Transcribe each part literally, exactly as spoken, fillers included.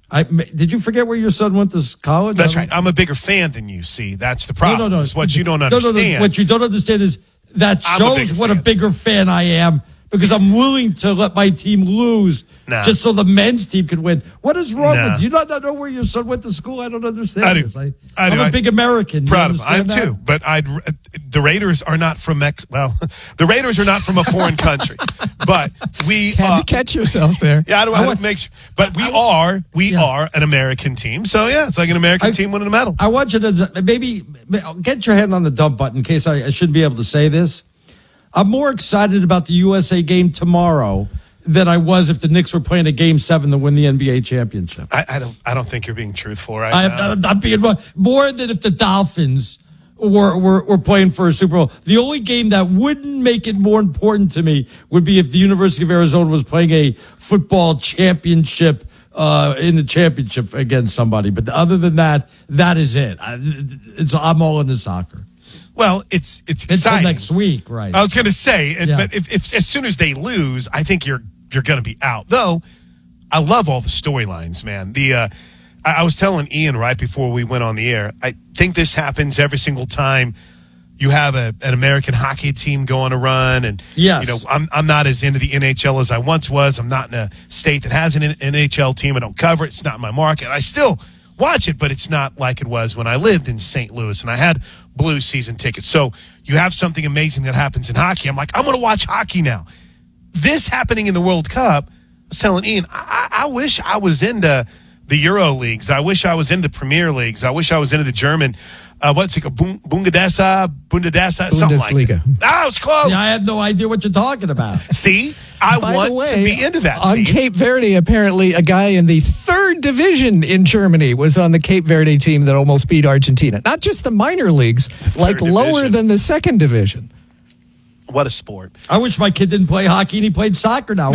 I, did you forget where your son went to college? That's right. I'm a bigger fan than you, see. That's the problem. No, no, no. Is what you don't no, understand. No, no, What you don't understand is that shows a what fan. a bigger fan I am because I'm willing to let my team lose nah. just so the men's team can win. What is wrong nah. with you? Do you not know where your son went to school? I don't understand I do. this. I, I I'm do. a big American. Proud of I am too. But I'd, the Raiders are not from Mex. Well, the Raiders are not from a foreign country. But we had uh, to catch yourself there. Yeah, I don't want to make sure. But we I, are, we yeah. are an American team. So yeah, it's like an American I, team winning a medal. I want you to maybe get your hand on the dump button in case I, I shouldn't be able to say this. I'm more excited about the U S A game tomorrow than I was if the Knicks were playing a game seven to win the N B A championship. I, I don't. I don't think you're being truthful right I, now. I'm not being more than if the Dolphins were, were were playing for a Super Bowl. The only game that wouldn't make it more important to me would be if the University of Arizona was playing a football championship uh, in the championship against somebody. But other than that, that is it. I, it's I'm all into soccer. Well, it's it's exciting. Until next week, right? I was going to say, yeah. but if, if as soon as they lose, I think you're you're going to be out. Though, I love all the storylines, man. The uh, I, I was telling Ian right before we went on the air. I think this happens every single time you have a, an American hockey team go on a run, and yes. you know I'm I'm not as into the N H L as I once was. I'm not in a state that has an N H L team. I don't cover it. It's not my market. I still watch it, but it's not like it was when I lived in Saint Louis and I had Blues season tickets. So you have something amazing that happens in hockey. I'm like, I'm going to watch hockey now. This happening in the World Cup, I was telling Ian, I, I wish I was into the Euro leagues. I wish I was into the Premier leagues. I wish I was into the German, uh, what's it called, Bundesliga, Bundesliga, something like that. Ah, it was close. See, I have no idea what you're talking about. See? I By want the way, to be into that. On Steve. Cape Verde, apparently a guy in the third division in Germany was on the Cape Verde team that almost beat Argentina. Not just the minor leagues, the like division. Lower than the second division. What a sport. I wish my kid didn't play hockey and he played soccer now.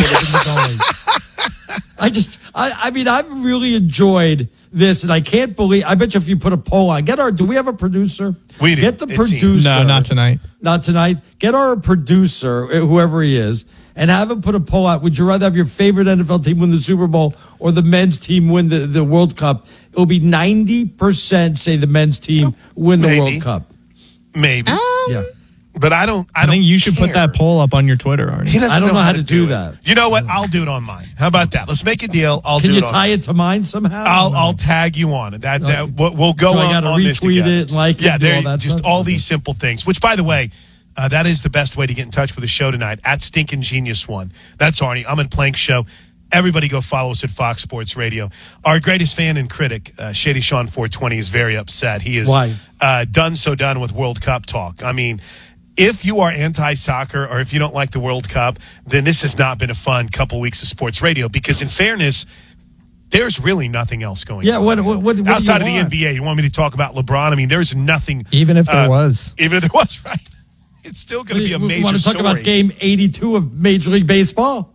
I just, I, I mean, I've really enjoyed this, and I can't believe, I bet you if you put a poll on, get our, do we have a producer? We do. Get the It producer. No, not tonight. Not tonight. Get our producer, whoever he is, and have him put a poll out. Would you rather have your favorite N F L team win the Super Bowl or the men's team win the, the World Cup? It'll be ninety percent say the men's team win the Maybe. World Cup. Maybe. Um, Yeah. But I don't. I, I think don't you should care. put that poll up on your Twitter, Arnie. He doesn't I don't know how to do it. that. You know what? I'll do it on mine. How about that? Let's make a deal. I'll Can do you it on tie mine. it to mine somehow? I'll I'll tag you on it. That that we'll, we'll go So I on, gotta on this retweet together. it and like it yeah, and do there all that just stuff? all Okay. these simple things. Which, by the way, uh, that is the best way to get in touch with the show tonight at Stinkin' Genius One. That's Arnie. I'm in Plank Show. Everybody go follow us at Fox Sports Radio. Our greatest fan and critic, uh, Shady Sean four twenty, is very upset. He is Why? Uh, done so done with World Cup talk. I mean, if you are anti-soccer or if you don't like the World Cup, then this has not been a fun couple weeks of sports radio because, in fairness, there's really nothing else going Yeah, on. what, what, what, what Outside do of you the want? N B A, you want me to talk about LeBron? I mean, there's nothing. Even if there uh, was. Even if there was, right? It's still going to be a We major want to talk story. about game eighty-two of Major League Baseball?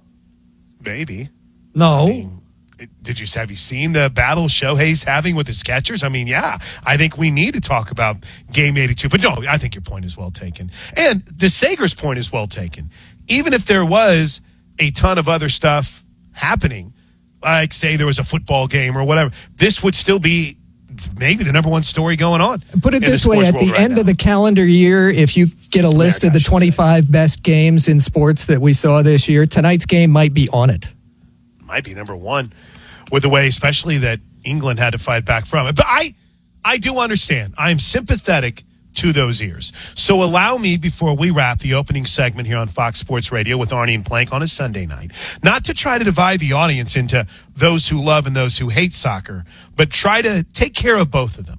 Maybe. No. I mean, did you have you seen the battle Shohei's having with his catchers? I mean, yeah, I think we need to talk about game eighty-two. But no, I think your point is well taken. And the Sager's point is well taken. Even if there was a ton of other stuff happening, like say there was a football game or whatever, this would still be maybe the number one story going on. Put it in this the way, sports at world the right end now. of the calendar year, if you get a list of the twenty-five best games in sports that we saw this year, tonight's game might be on it. Might be number one with the way, especially that England had to fight back from it. But I, I do understand. I am sympathetic to those ears. So allow me, before we wrap the opening segment here on Fox Sports Radio with Arnie and Plank on a Sunday night, not to try to divide the audience into those who love and those who hate soccer, but try to take care of both of them.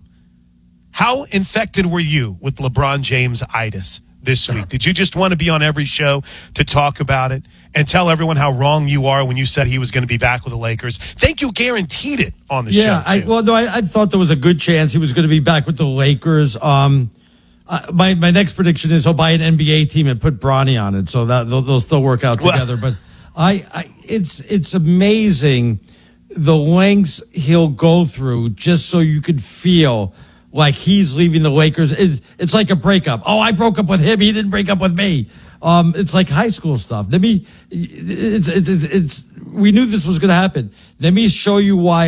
How infected were you with LeBron James-itis this week? Did you just want to be on every show to talk about it and tell everyone how wrong you are when you said he was going to be back with the Lakers? Think you guaranteed it on the Yeah, show. I, too. well, no, I, I thought there was a good chance he was going to be back with the Lakers. Um, uh, my my next prediction is he'll buy an N B A team and put Bronny on it, so that they'll, they'll still work out together. Well, but I, I, it's it's amazing the lengths he'll go through just so you could feel like he's leaving the Lakers. It's, it's like a breakup. Oh, I broke up with him. He didn't break up with me. Um, it's like high school stuff. Let me, it's, it's, it's, it's we knew this was going to happen. Let me show you why